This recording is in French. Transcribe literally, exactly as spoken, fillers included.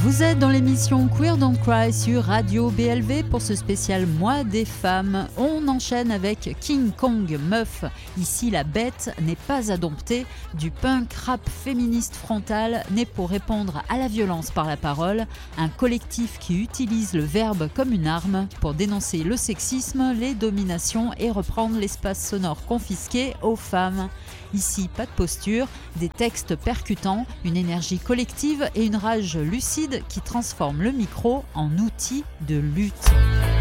Vous êtes dans l'émission Queer Don't Cry sur Radio B L V pour ce spécial Mois des femmes. On enchaîne avec King Kong Meuf. Ici, la bête n'est pas à dompter. Du punk rap féministe frontal né pour répondre à la violence par la parole. Un collectif qui utilise le verbe comme une arme pour dénoncer le sexisme, les dominations et reprendre l'espace sonore confisqué aux femmes. Ici, pas de posture, des textes percutants, une énergie collective et une rage lucide qui transforme le micro en outil de lutte.